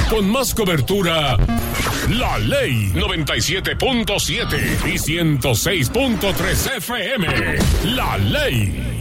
Con más cobertura, La Ley 97.7 y 106.3 FM. La Ley.